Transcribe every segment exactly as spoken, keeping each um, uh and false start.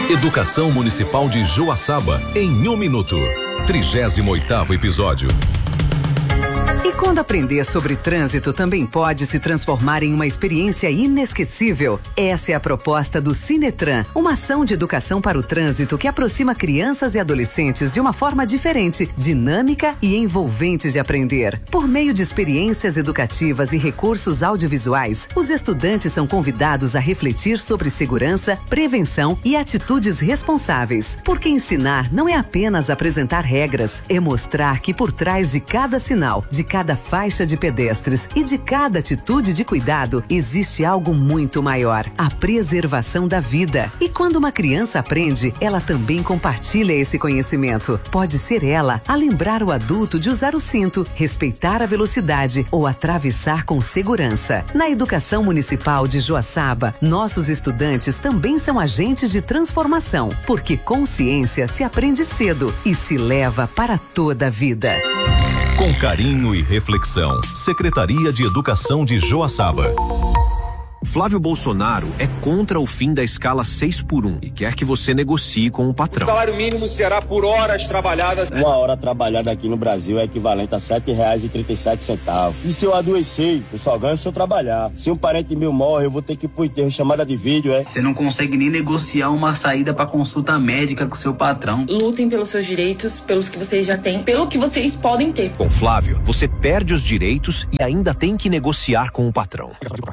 Educação Municipal de Joaçaba, em um minuto. trigésimo oitavo episódio. E quando aprender sobre trânsito também pode se transformar em uma experiência inesquecível. Essa é a proposta do Cinetran, uma ação de educação para o trânsito que aproxima crianças e adolescentes de uma forma diferente, dinâmica e envolvente de aprender. Por meio de experiências educativas e recursos audiovisuais, os estudantes são convidados a refletir sobre segurança, prevenção e atitudes responsáveis. Porque ensinar não é apenas apresentar regras, é mostrar que por trás de cada sinal, de cada faixa de pedestres e de cada atitude de cuidado existe algo muito maior: a preservação da vida. E quando uma criança aprende, ela também compartilha esse conhecimento. Pode ser ela a lembrar o adulto de usar o cinto, respeitar a velocidade ou atravessar com segurança. Na Educação Municipal de Joaçaba, nossos estudantes também são agentes de transformação, porque consciência se aprende cedo e se leva para toda a vida. Com carinho e reflexão, Secretaria de Educação de Joaçaba. Flávio Bolsonaro é contra o fim da escala seis por um e quer que você negocie com o patrão. O salário mínimo será por horas trabalhadas. Uma hora trabalhada aqui no Brasil é equivalente a sete reais e trinta e sete centavos. E se eu adoecer, eu só ganho se eu trabalhar. Se um parente meu morre, eu vou ter que ir pro enterro, chamada de vídeo, é? Você não consegue nem negociar uma saída pra consulta médica com seu patrão. Lutem pelos seus direitos, pelos que vocês já têm, pelo que vocês podem ter. Com Flávio, você perde os direitos e ainda tem que negociar com o patrão.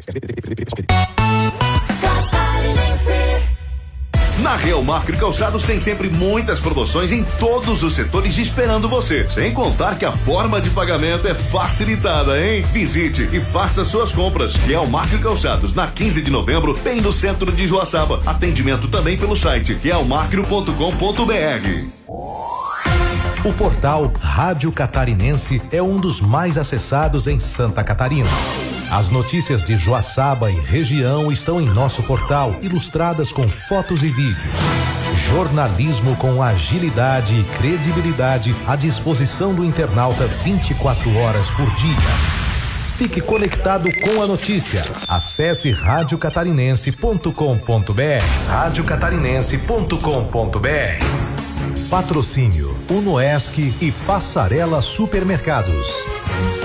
Na Real Macro Calçados tem sempre muitas promoções em todos os setores esperando você. Sem contar que a forma de pagamento é facilitada, hein? Visite e faça suas compras. Real Macro Calçados, na quinze de novembro, bem no centro de Joaçaba. Atendimento também pelo site real macro ponto com ponto br. O portal Rádio Catarinense é um dos mais acessados em Santa Catarina. As notícias de Joaçaba e região estão em nosso portal, ilustradas com fotos e vídeos. Jornalismo com agilidade e credibilidade à disposição do internauta vinte e quatro horas por dia. Fique conectado com a notícia. Acesse rádio catarinense ponto com ponto br. rádio catarinense ponto com ponto br. Patrocínio Unoesc e Passarela Supermercados.